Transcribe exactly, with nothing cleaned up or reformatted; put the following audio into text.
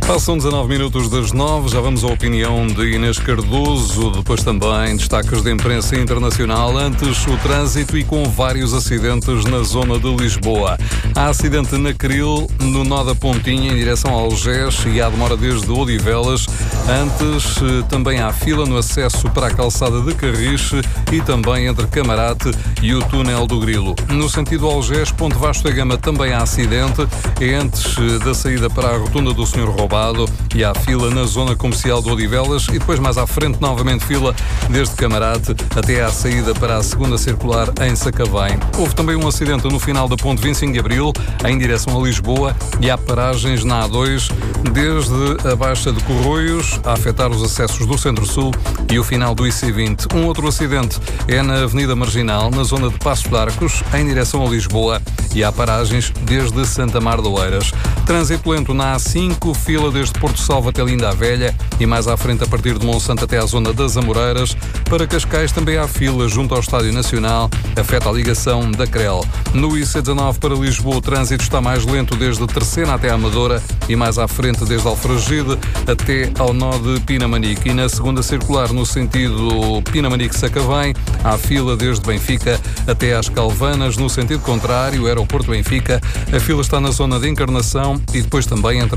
Passam dezanove minutos das nove, já vamos à opinião de Inês Cardoso, depois também destaques de imprensa internacional, antes o trânsito e com vários acidentes na zona de Lisboa. Há acidente na Cril, no nó da Pontinha, em direção ao Algés, e há demora desde Odivelas. Antes também há fila no acesso para a calçada de Carriche e também entre Camarate e o túnel do Grilo. No sentido Algés, Ponte Vasco da Gama também há acidente, é antes da saída para a rotunda do senhor Roubado, e há fila na zona comercial de Odivelas e depois mais à frente novamente fila desde Camarate até à saída para a segunda circular em Sacavém. Houve também um acidente no final da ponte vinte e cinco de Abril em direção a Lisboa e há paragens na A dois desde a Baixa de Corroios a afetar os acessos do Centro-Sul e o final do I C vinte. Um outro acidente é na Avenida Marginal, na zona de Passos de Arcos, em direção a Lisboa, e há paragens desde Santa Mar de Oeiras. Trânsito lento na A cinco, fila desde Porto Salvo até Linda a Velha e mais à frente a partir de Monsanto até à zona das Amoreiras. Para Cascais também há fila junto ao Estádio Nacional, afeta a ligação da C R E L. No I C dezanove para Lisboa o trânsito está mais lento desde Terceira até a Amadora e mais à frente desde Alfragide até ao nó de Pinamanique. E na segunda circular no sentido Pinamanique-Sacavém há fila desde Benfica até às Calvanas. No sentido contrário, aeroporto Benfica, a fila está na zona de Encarnação e depois também entre